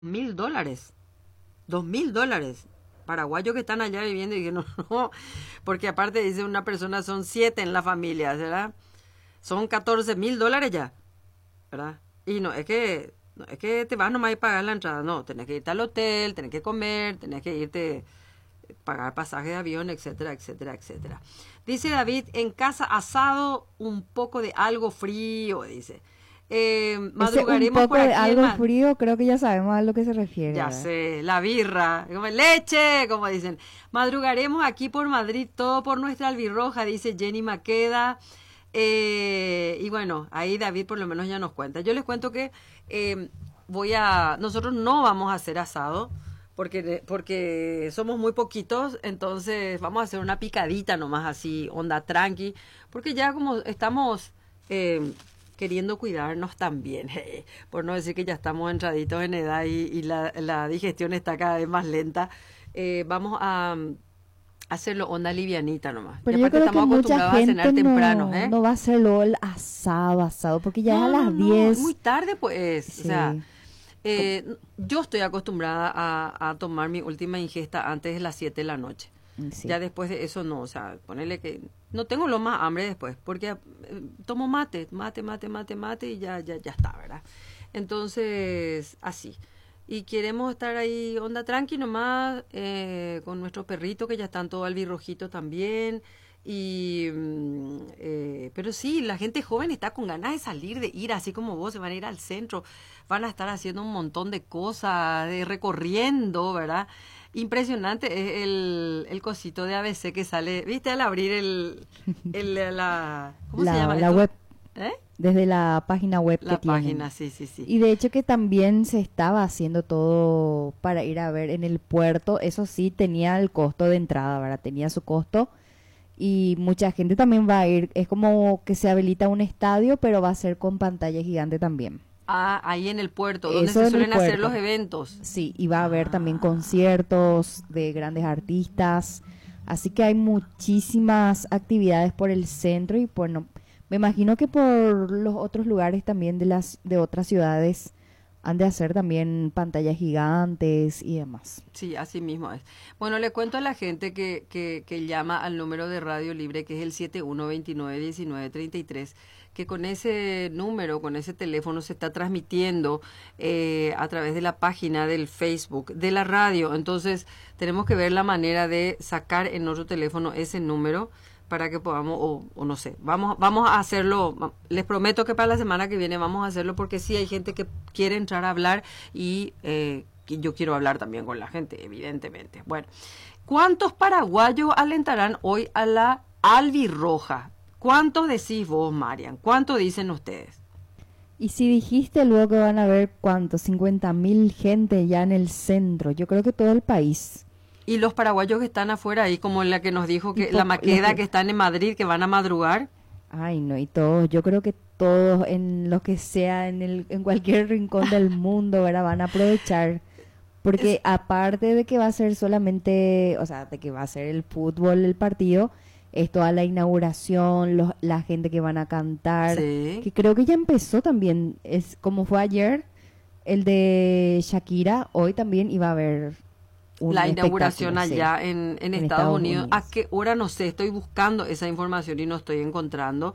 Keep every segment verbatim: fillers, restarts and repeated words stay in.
Mil dólares. Dos mil dólares. Paraguayos que están allá viviendo y que no, no, porque aparte dice una persona, son siete en la familia, ¿verdad? Son catorce mil dólares ya, ¿verdad? Y no, es que, no, es que te vas nomás a pagar la entrada, no, tenés que irte al hotel, tenés que comer, tenés que irte, pagar pasaje de avión, etcétera, etcétera, etcétera. Dice David, en casa asado, un poco de algo frío, dice. Eh, Ese un madrugaremos poco por de aquí en algo Ma- frío, creo que ya sabemos a lo que se refiere, Ya ¿verdad? sé, la birra, como leche, como dicen. Madrugaremos aquí por Madrid, todo por nuestra albirroja, dice Jenny Maqueda. Eh, y bueno, ahí David por lo menos ya nos cuenta. Yo les cuento que eh, voy a, nosotros no vamos a hacer asado, porque, porque somos muy poquitos, entonces vamos a hacer una picadita nomás así, onda tranqui, porque ya como estamos... eh, queriendo cuidarnos también, por no decir que ya estamos entraditos en edad y, y la, la digestión está cada vez más lenta, eh, vamos a um, hacerlo onda livianita nomás. Y Pero yo aparte creo que estamos mucha acostumbrados a cenar gente temprano, no, ¿eh? no va a hacerlo el asado, asado, porque ya es a No, no, las no, es muy diez. tarde pues, o sea, Sí, eh, yo estoy acostumbrada a, a tomar mi última ingesta antes de las siete de la noche. sí. Ya después de eso no, o sea, ponerle que no tengo lo más hambre después, porque eh, tomo mate, mate, mate, mate, mate y ya, ya, ya está, ¿verdad? Entonces, así. Y queremos estar ahí, onda tranqui nomás, eh, con nuestros perritos que ya están todo albirrojitos también. Y, mm, eh, pero sí, la gente joven está con ganas de salir, de ir, así como vos, se van a ir al centro, van a estar haciendo un montón de cosas, de recorriendo, ¿verdad? Impresionante es el, el cosito de A B C que sale, ¿viste? Al abrir el, el la, ¿cómo se La, llama la esto? web, ¿Eh? desde la página web que La página, tienen. sí, sí, sí. Y de hecho que también se estaba haciendo todo para ir a ver en el puerto. Eso sí, tenía el costo de entrada, ¿verdad? Tenía su costo. Y mucha gente también va a ir. Es como que se habilita un estadio, pero va a ser con pantalla gigante también. Ah, ahí en el puerto, donde Eso se en el suelen hacer los puerto. eventos. Sí, y va a haber también Ah, conciertos de grandes artistas. Así que hay muchísimas actividades por el centro y por no, me imagino que por los otros lugares también de las de otras ciudades han de hacer también pantallas gigantes y demás. sí, así mismo es. Bueno, le cuento a la gente que, que, que llama al número de Radio Libre, que es el siete uno dos nueve uno nueve tres tres, que con ese número, con ese teléfono se está transmitiendo eh, a través de la página del Facebook de la radio. Entonces, tenemos que ver la manera de sacar en nuestro teléfono ese número para que podamos, o, o no sé, vamos, vamos a hacerlo, va- les prometo que para la semana que viene vamos a hacerlo porque sí hay gente que quiere entrar a hablar y eh, que yo quiero hablar también con la gente, evidentemente. Bueno, ¿cuántos paraguayos alentarán hoy a la albirroja? ¿Cuántos decís vos, Marian? ¿Cuántos dicen ustedes? Y si dijiste luego que van a haber cuántos, cincuenta mil gente ya en el centro, yo creo que todo el país. Y los paraguayos que están afuera ahí, como la que nos dijo Y que la poco, los Maqueda que, que están en Madrid, que van a madrugar. ay no, y todos, yo creo que todos en lo que sea, en el, en cualquier rincón del mundo, ¿verdad? Van a aprovechar. Es, Porque aparte de que va a ser solamente, o sea, de que va a ser el fútbol, el partido, es toda la inauguración, los, la gente que van a cantar, sí. que creo que ya empezó también, es como fue ayer el de Shakira, hoy también iba a haber un La espectáculo, inauguración sí, allá en, en en Estados Estados Unidos. ¿A Unidos. qué hora? No sé, estoy buscando esa información y no estoy encontrando.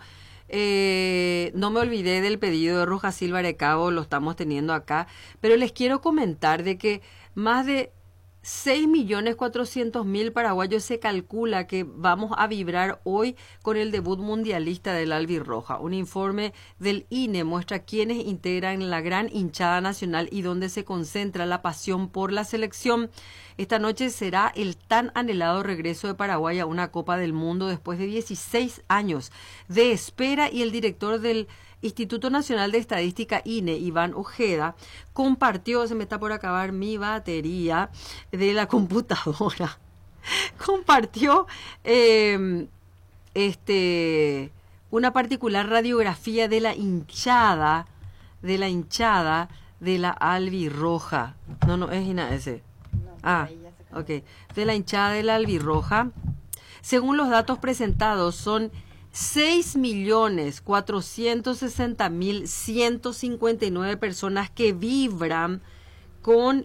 Eh, no me olvidé del pedido de Roja Silva Arecabo, lo estamos teniendo acá, pero les quiero comentar de que más de seis millones cuatrocientos mil paraguayos se calcula que vamos a vibrar hoy con el debut mundialista del Albirroja. Un informe del I N E muestra quiénes integran la gran hinchada nacional y dónde se concentra la pasión por la selección. Esta noche será el tan anhelado regreso de Paraguay a una Copa del Mundo después de dieciséis años de espera, y el director del Instituto Nacional de Estadística I N E, Iván Ojeda, compartió, se me está por acabar mi batería de la computadora, compartió eh, este una particular radiografía de la hinchada, de la hinchada de la albirroja. No, no, es Ina ese. Ah, ok. De la hinchada de la albirroja. Según los datos presentados, son seis millones cuatrocientos sesenta mil ciento cincuenta y nueve personas que vibran con